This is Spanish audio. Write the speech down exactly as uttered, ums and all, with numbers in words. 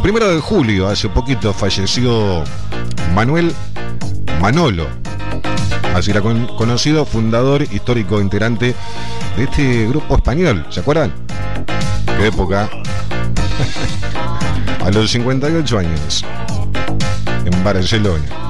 Primero de julio, hace poquito, falleció Manuel Manolo, así era con, conocido, fundador, histórico, integrante de este grupo español. ¿Se acuerdan? ¿Qué época? A los cincuenta y ocho años, en Barcelona.